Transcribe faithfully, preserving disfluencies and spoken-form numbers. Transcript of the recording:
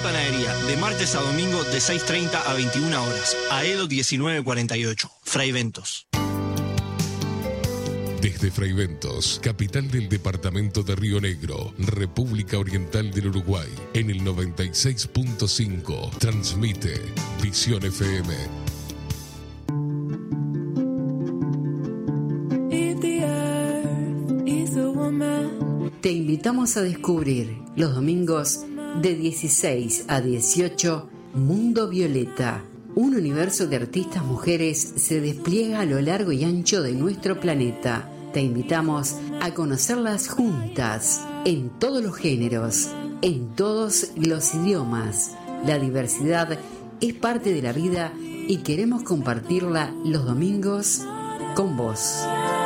Panadería, de martes a domingo de seis treinta a veintiuna horas. Aedo diecinueve cuarenta y ocho, Fraiventos. Desde Fraiventos, capital del departamento de Río Negro, República Oriental del Uruguay, en el noventa y seis punto cinco, transmite Visión F M. Te invitamos a descubrir los domingos de dieciséis a dieciocho Mundo Violeta. Un universo de artistas mujeres se despliega a lo largo y ancho de nuestro planeta. Te invitamos a conocerlas juntas, en todos los géneros, en todos los idiomas. La diversidad es parte de la vida y queremos compartirla los domingos con vos.